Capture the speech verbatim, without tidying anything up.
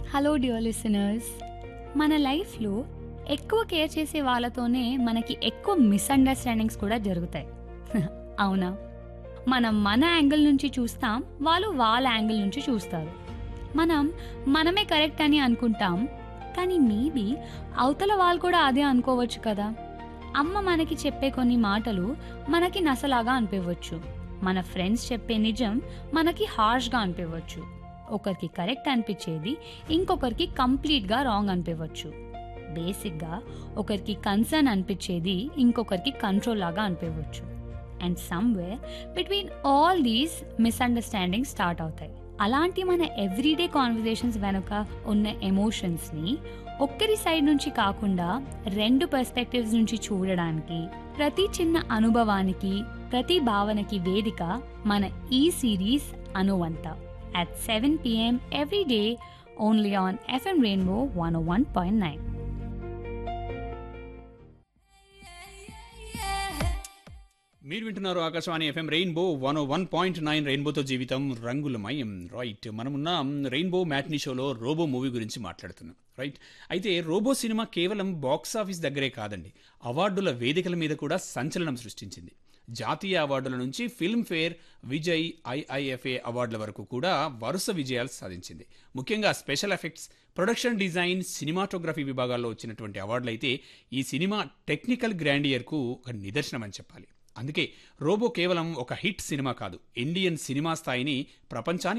Hello dear listeners. మన లైఫ్లో ఎక్కువ కేర్ చేసే వాళ్ళతోనే మనకి ఎక్కువ మిస్అండర్స్టాండింగ్స్ కూడా జరుగుతాయి. అవునా? మనం మన యాంగిల్ నుంచి చూస్తాం, వాళ్ళు వాళ్ళ యాంగిల్ నుంచి చూస్తారు. మనం మనమే కరెక్ట్ అని అనుకుంటాం, కానీ మేబీ అవతల వాళ్ళు కూడా అదే అనుకోవచ్చు కదా. అమ్మ మనకి చెప్పే కొన్ని మాటలు మనకి నసలాగా అనిపించవచ్చు. మన ఫ్రెండ్స్ చెప్పే నిజం మనకి హార్ష్గా అనిపించవచ్చు. ఒకరికి కరెక్ట్ అనిపించేది ఇంకొకరికి కంప్లీట్గా రాంగ్ అనిపించవచ్చు. బేసిక్గా ఒకరికి కన్సర్న్ అనిపించేది ఇంకొకరికి కంట్రోల్ లాగా అనిపించవచ్చు. And somewhere between all these misunderstanding start అవుతాయి. అలాంటి మన ఎవ్రీడే కాన్వర్జేషన్స్ వెనుక ఉన్న ఎమోషన్స్ని ఒక్కరి సైడ్ నుంచి కాకుండా రెండు పర్స్పెక్టివ్స్ నుంచి చూడడానికి, ప్రతి చిన్న అనుభవానికి, ప్రతి భావనకి వేదిక మన ఈ series అనువంత. At seven p.m. every day, only on F M Rainbow one oh one point nine. మీరు వింటున్నారు ఆకాశవాణి ఎఫ్ఎం రెయిన్బో వన్ ఓ వన్ పాయింట్ నైన్. రెయిన్బోతో జీవితం రంగులమయం. రైట్, మనమున్న రెయిన్బో మ్యాట్నీ షోలో రోబో మూవీ గురించి మాట్లాడుతున్నాం. రైట్, అయితే రోబో సినిమా కేవలం బాక్స్ ఆఫీస్ దగ్గరే కాదండి, అవార్డుల వేదికల మీద కూడా సంచలనం సృష్టించింది. జాతీయ అవార్డుల నుంచి ఫిల్మ్ఫేర్, విజయ్, ఐఐఎఫ్ఏ అవార్డుల వరకు కూడా వరుస విజయాలు సాధించింది. ముఖ్యంగా special effects, production design, cinematography విభాగాల్లో వచ్చినటువంటి అవార్డులు అయితే ఈ సినిమా టెక్నికల్ గ్రాండియర్కు ఒక నిదర్శనం అని చెప్పాలి. అందుకే రోబో కేవలం ఒక హిట్ సినిమా కాదు, ఇండియన్ సినిమా స్థాయిని ప్రపంచానికి